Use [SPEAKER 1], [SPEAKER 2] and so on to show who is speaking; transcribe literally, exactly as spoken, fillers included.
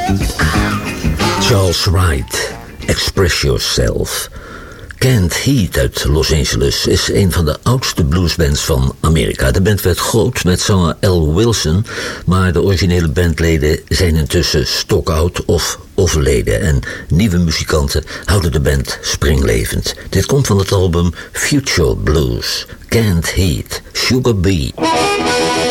[SPEAKER 1] Charles Wright, Express Yourself. Canned Heat uit Los Angeles is een van de oudste bluesbands van Amerika. De band werd groot met zanger Al Wilson, maar de originele bandleden zijn intussen stokoud of overleden en nieuwe muzikanten houden de band springlevend. Dit komt van het album Future Blues, Canned Heat, Sugar Bee.